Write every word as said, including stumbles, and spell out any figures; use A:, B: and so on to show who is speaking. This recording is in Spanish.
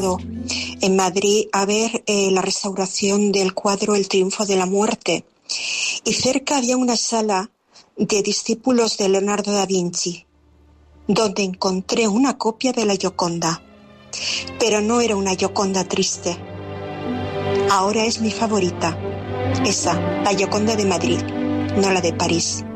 A: en Madrid a ver eh, la restauración del cuadro El triunfo de la muerte, y cerca había una sala de discípulos de Leonardo da Vinci, donde encontré una copia de la Gioconda, pero no era una Gioconda triste. Ahora es mi favorita, esa, la Gioconda de Madrid, no la de París.